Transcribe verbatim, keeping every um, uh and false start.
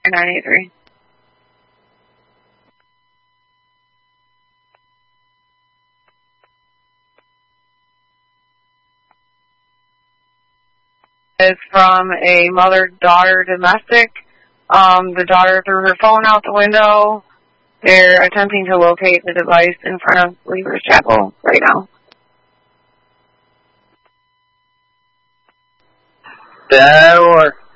nine eight three. It's from a mother-daughter domestic. Um, the daughter threw her phone out the window. They're attempting to locate the device in front of Believers Chapel right now. That'll work.